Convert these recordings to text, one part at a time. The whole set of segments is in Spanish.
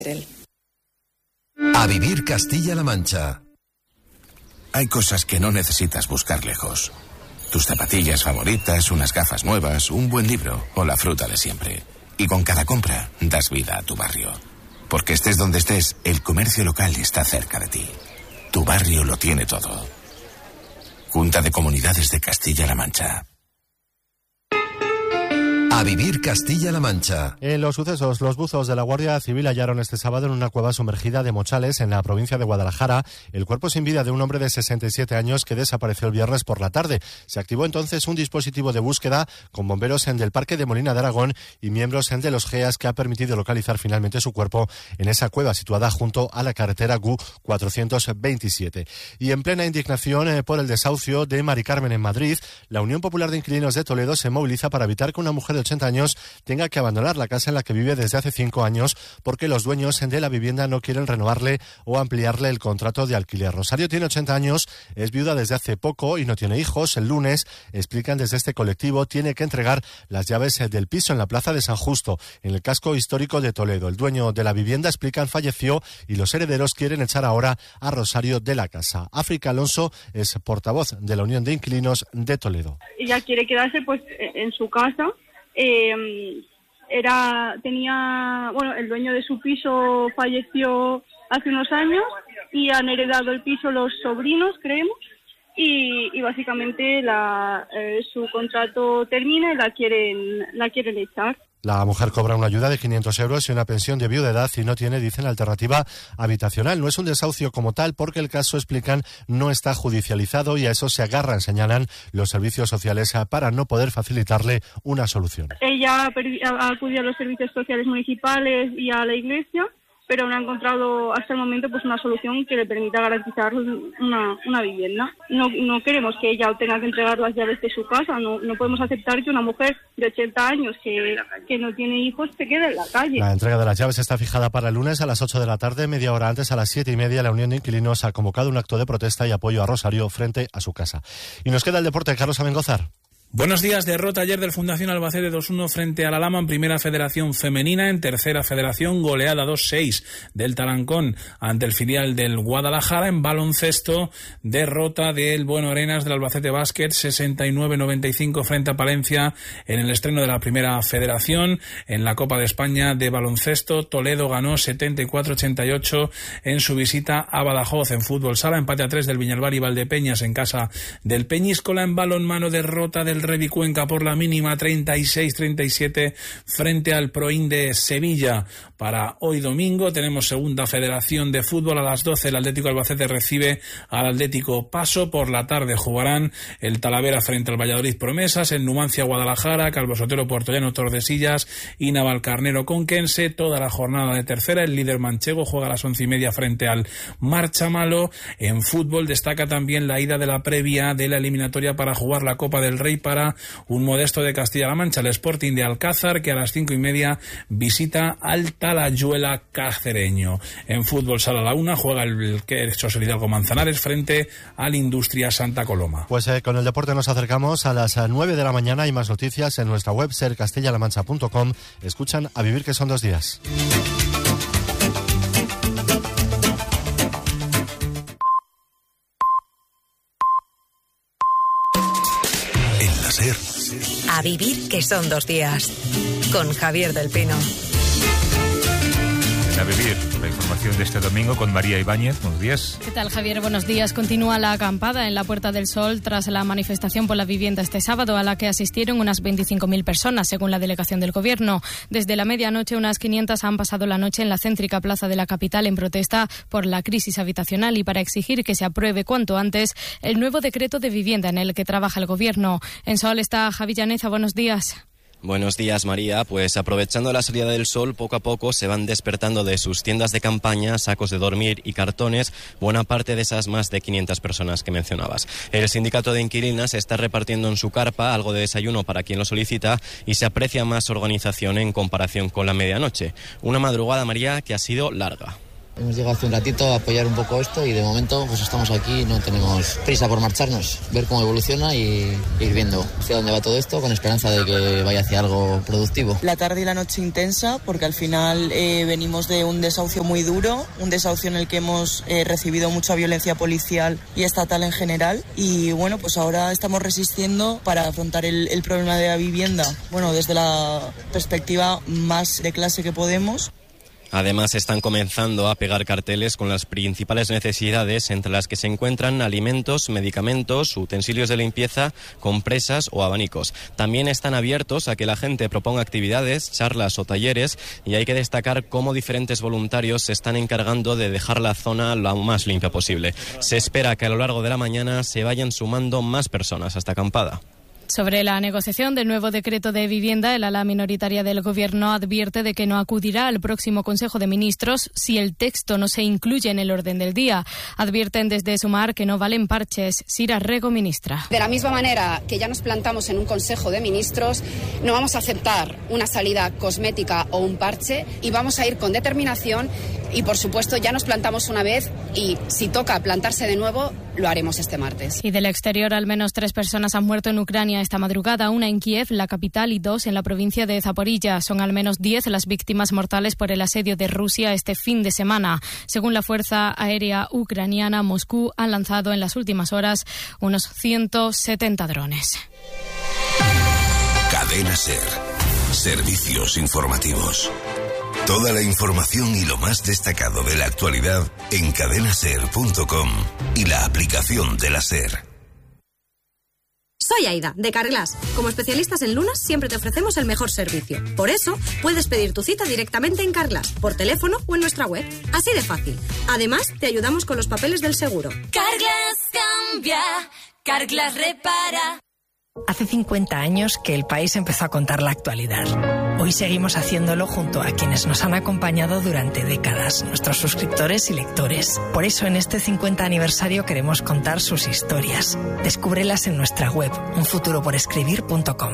A vivir Castilla-La Mancha. Hay cosas que no necesitas buscar lejos. Tus zapatillas favoritas, unas gafas nuevas, un buen libro o la fruta de siempre. Y con cada compra das vida a tu barrio. Porque estés donde estés, el comercio local está cerca de ti. Tu barrio lo tiene todo. Junta de Comunidades de Castilla-La Mancha. A vivir Castilla-La Mancha. En los sucesos, los buzos de la Guardia Civil hallaron este sábado en una cueva sumergida de Mochales, en la provincia de Guadalajara, el cuerpo sin vida de un hombre de 67 años que desapareció el viernes por la tarde. Se activó entonces un dispositivo de búsqueda con bomberos del Parque de Molina de Aragón y miembros de los GEAS que ha permitido localizar finalmente su cuerpo en esa cueva situada junto a la carretera GU 427. Y en plena indignación por el desahucio de Mari Carmen en Madrid, la Unión Popular de Inquilinos de Toledo se moviliza para evitar que una mujer de 80 años tenga que abandonar la casa en la que vive desde hace 5 años porque los dueños de la vivienda no quieren renovarle o ampliarle el contrato de alquiler. Rosario tiene 80 años, es viuda desde hace poco y no tiene hijos. El lunes, explican desde este colectivo, tiene que entregar las llaves del piso en la plaza de San Justo, en el casco histórico de Toledo. El dueño de la vivienda, explican, falleció y los herederos quieren echar ahora a Rosario de la casa. África Alonso es portavoz de la Unión de Inquilinos de Toledo. Ella quiere quedarse pues en su casa. El dueño de su piso falleció hace unos años y han heredado el piso los sobrinos, creemos, y básicamente su contrato termina y la quieren echar. La mujer cobra una ayuda de 500 euros y una pensión de viudedad y no tiene, dicen, alternativa habitacional. No es un desahucio como tal porque el caso, explican, no está judicializado y a eso se agarran, señalan, los servicios sociales para no poder facilitarle una solución. Ella ha acudido a los servicios sociales municipales y a la iglesia, pero no ha encontrado hasta el momento pues una solución que le permita garantizar una vivienda. No queremos que ella tenga que entregar las llaves de su casa, no podemos aceptar que una mujer de 80 años que no tiene hijos se quede en la calle. La entrega de las llaves está fijada para el lunes a las 8 de la tarde, media hora antes, a las 7:30, la Unión de Inquilinos ha convocado un acto de protesta y apoyo a Rosario frente a su casa. Y nos queda el deporte. Carlos Abengozar. Buenos días. Derrota ayer del Fundación Albacete 2-1 frente a la Lama en Primera Federación Femenina. En Tercera Federación, goleada 2-6 del Talancón ante el filial del Guadalajara. En baloncesto, derrota del Bueno Arenas del Albacete Básquet 69-95 frente a Palencia en el estreno de la Primera Federación. En la Copa de España de baloncesto, Toledo ganó 74-88 en su visita a Badajoz. En fútbol sala, empate a 3 del Viñalbal y Valdepeñas en casa del Peñíscola. En balonmano, derrota del Revi Cuenca por la mínima 36-37 frente al Proin de Sevilla. Para hoy domingo tenemos Segunda Federación de Fútbol a las 12. El Atlético Albacete recibe al Atlético Paso. Por la tarde jugarán el Talavera frente al Valladolid Promesas, el Numancia Guadalajara, Calvo Sotelo Puertollano Tordesillas y Navalcarnero Conquense. Toda la jornada de tercera, el líder manchego juega a las 11:30 frente al Marchamalo. En fútbol destaca también la ida de la previa de la eliminatoria para jugar la Copa del Rey para un modesto de Castilla-La Mancha, el Sporting de Alcázar, que a las 5:30 visita al Talayuela cacereño. En fútbol sala a la 1 juega el Quercho Hidalgo Manzanares frente al Industria Santa Coloma. Pues con el deporte nos acercamos a las 9 de la mañana. Hay más noticias en nuestra web sercastillalamancha.com. Escuchan A Vivir, que son 2 días. A Vivir, que son 2 días. Con Javier del Pino. A Vivir, la información de este domingo con María Ibáñez. Buenos días. ¿Qué tal, Javier? Buenos días. Continúa la acampada en la Puerta del Sol tras la manifestación por la vivienda este sábado, a la que asistieron unas 25.000 personas, según la delegación del Gobierno. Desde la medianoche, unas 500 han pasado la noche en la céntrica plaza de la capital en protesta por la crisis habitacional y para exigir que se apruebe cuanto antes el nuevo decreto de vivienda en el que trabaja el Gobierno. En Sol está Javi Llaneza. Buenos días. Buenos días, María. Pues aprovechando la salida del sol, poco a poco se van despertando de sus tiendas de campaña, sacos de dormir y cartones buena parte de esas más de 500 personas que mencionabas. El sindicato de inquilinas está repartiendo en su carpa algo de desayuno para quien lo solicita y se aprecia más organización en comparación con la medianoche. Una madrugada, María, que ha sido larga. Hemos llegado hace un ratito a apoyar un poco esto y de momento pues estamos aquí, no tenemos prisa por marcharnos, ver cómo evoluciona y ir viendo hacia dónde va todo esto con esperanza de que vaya hacia algo productivo. La tarde y la noche intensa porque al final venimos de un desahucio muy duro, un desahucio en el que hemos recibido mucha violencia policial y estatal en general y bueno, pues ahora estamos resistiendo para afrontar el problema de la vivienda, bueno, desde la perspectiva más de clase que podemos. Además, están comenzando a pegar carteles con las principales necesidades, entre las que se encuentran alimentos, medicamentos, utensilios de limpieza, compresas o abanicos. También están abiertos a que la gente proponga actividades, charlas o talleres, y hay que destacar cómo diferentes voluntarios se están encargando de dejar la zona lo más limpia posible. Se espera que a lo largo de la mañana se vayan sumando más personas a esta acampada. Sobre la negociación del nuevo decreto de vivienda, el ala minoritaria del Gobierno advierte de que no acudirá al próximo Consejo de Ministros si el texto no se incluye en el orden del día. Advierten desde Sumar que no valen parches. Sira Rego, ministra. De la misma manera que ya nos plantamos en un Consejo de Ministros, no vamos a aceptar una salida cosmética o un parche y vamos a ir con determinación y, por supuesto, ya nos plantamos una vez y si toca plantarse de nuevo, lo haremos este martes. Y del exterior, al menos 3 personas han muerto en Ucrania esta madrugada, 1 en Kiev, la capital, y 2 en la provincia de Zaporilla. Son al menos 10 las víctimas mortales por el asedio de Rusia este fin de semana. Según la Fuerza Aérea Ucraniana, Moscú ha lanzado en las últimas horas unos 170 drones. Cadena SER. Servicios informativos. Toda la información y lo más destacado de la actualidad en cadenaser.com y la aplicación de la SER. Soy Aida, de Carglass. Como especialistas en lunas, siempre te ofrecemos el mejor servicio. Por eso, puedes pedir tu cita directamente en Carglass, por teléfono o en nuestra web. Así de fácil. Además, te ayudamos con los papeles del seguro. Carglass cambia, Carglass repara. Hace 50 años que el país empezó a contar la actualidad. Hoy seguimos haciéndolo junto a quienes nos han acompañado durante décadas, nuestros suscriptores y lectores. Por eso en este 50 aniversario queremos contar sus historias. Descúbrelas en nuestra web, unfuturoporescribir.com.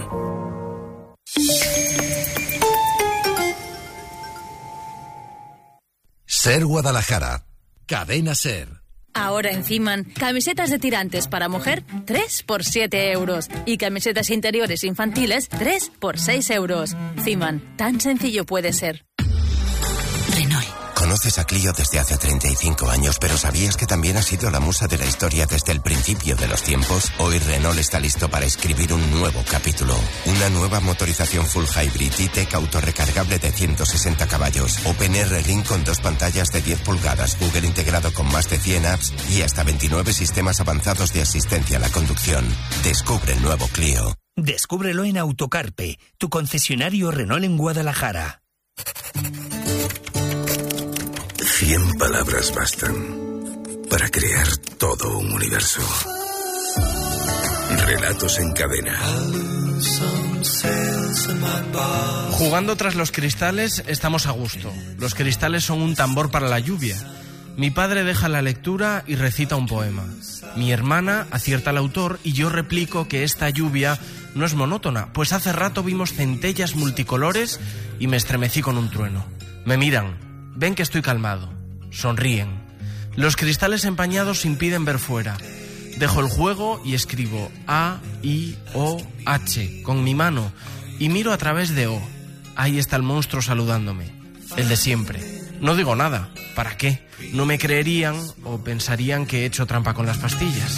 SER Guadalajara. Cadena SER. Ahora en Ciman, camisetas de tirantes para mujer, 3 por 7 euros. Y camisetas interiores infantiles, 3 por 6 euros. Ciman, tan sencillo puede ser. Renault. Conoces a Clio desde hace 35 años, pero ¿sabías que también ha sido la musa de la historia desde el principio de los tiempos? Hoy Renault está listo para escribir un nuevo capítulo. Una nueva motorización full hybrid E-Tech autorrecargable de 160 caballos. OpenR Ring con 2 pantallas de 10 pulgadas, Google integrado con más de 100 apps y hasta 29 sistemas avanzados de asistencia a la conducción. Descubre el nuevo Clio. Descúbrelo en Autocarpe, tu concesionario Renault en Guadalajara. 100 palabras bastan para crear todo un universo. Relatos en cadena. Jugando tras los cristales estamos a gusto. Los cristales son un tambor para la lluvia. Mi padre deja la lectura y recita un poema. Mi hermana acierta al autor y yo replico que esta lluvia no es monótona, pues hace rato vimos centellas multicolores y me estremecí con un trueno. Me miran. Ven que estoy calmado. Sonríen. Los cristales empañados impiden ver fuera. Dejo el juego y escribo A, I, O, H con mi mano y miro a través de O. Ahí está el monstruo saludándome. El de siempre. No digo nada. ¿Para qué? No me creerían o pensarían que he hecho trampa con las pastillas.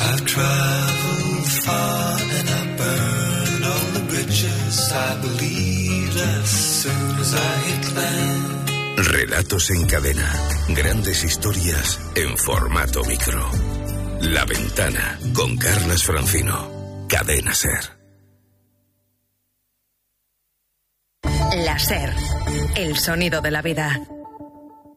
Relatos en cadena. Grandes historias en formato micro. La Ventana con Carlas Francino. Cadena SER. La SER. El sonido de la vida.